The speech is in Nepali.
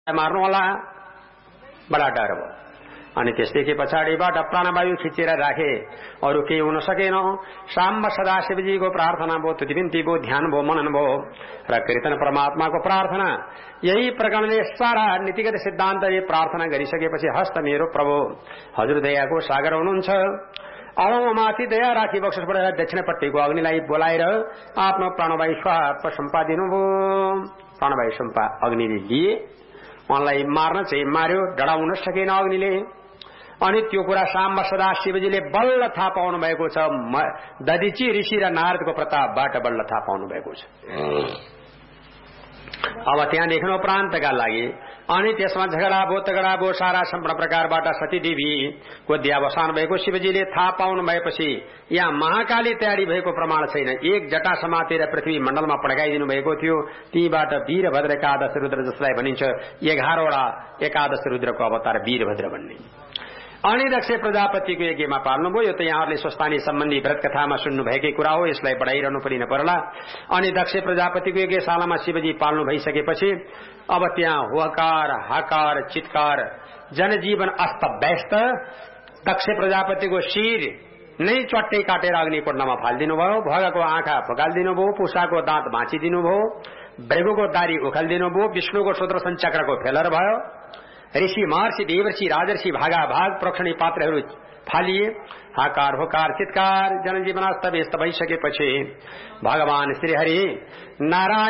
मार्नुहोला, बडा डर भयो। अनि त्यसदेखि पछाडिबाट प्राणवायु खिचेर राखे, अरू केही हुन सकेन। साम्ब सदाशिवजीको प्रार्थना भयो, तुति बिन्ती भयो, ध्यान भयो, मनन भयो र कीर्तन परमात्माको प्रार्थना। यही प्रकरणले सारा नीतिगत सिद्धान्त प्रार्थना गरिसकेपछि हस्त मेरो प्रभु हजुर दयाको सागर हुनुहुन्छ, अब म माथि दया राखी बक्सस पढेर दक्षिणपट्टिको अग्निलाई बोलाएर आफ्नो प्राणवायु सम्पा दिनुभयो। प्राणवायु सम्पा अग्निले लिए, उनलाई मार्न चाहिँ मार्यो, डढाउन सकेन अग्निले। अनि त्यो कुरा साम्ब सदाशिवजीले बल्ल थाहा पाउनु भएको छ, दधिची ऋषि र नारदको प्रतापबाट बल्ल थाहा पाउनु भएको छ। अब त्यहाँ देख्नु प्रान्तका लागि। अनि त्यसमा झगडा भयो, सारा सम्पूर्ण प्रकारबाट सतीदेवीको देहावसान भएको शिवजीले थाहा पाउनु भएपछि यहाँ महाकाली तयारी भएको प्रमाण छैन। एक जटा समातेर पृथ्वी मण्डलमा पड्काइदिनु भएको थियो। तीबाट वीरभद्र एकादश रुद्र जसलाई भनिन्छ 11 वटा एकादश रुद्रको अवतार वीरभद्र भन्ने। अनि दक्ष प्रजापतिको यज्ञमा पाल्नुभयो। यो त यहाँहरूले स्वस्थानी सम्बन्धी व्रत कथामा सुन्नु भएकै कुरा हो, यसलाई बढाइरहनु पनि नपर्ला। अनि दक्ष प्रजापतिको यज्ञशालामा शिवजी पाल्नु भइसकेपछि अब त्यहाँ हुकार, हाकार, चित्कार, जनजीवन अस्त व्यस्त। दक्ष प्रजापतिको शिर नै चट्टै काटेर अग्नि कुण्डमा फालिदिनु भयो, भगको आँखा फुकालिदिनु भयो, पुषाको दाँत भाँचिदिनु भयो, भृगुको दारी उखालिदिनु भयो, विष्णुको सुदर्शन चक्रको फेलर भयो, ऋषि महर्षि देवर्षि राजर्षि भागा भाग प्रोक्षणी पात्रहरू फालिए। हाकार हुकार चित्कार जनजीवन अस्त व्यस्त भइसकेपछि भगवान श्री हरि नारायण